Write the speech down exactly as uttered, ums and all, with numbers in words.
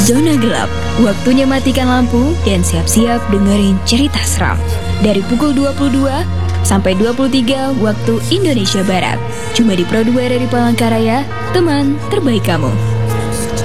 Zona Gelap, waktunya matikan lampu dan siap-siap dengerin cerita seram. Dari pukul dua puluh dua sampai dua puluh tiga waktu Indonesia Barat. Cuma di Pro dua dari Palangkaraya, teman terbaik kamu.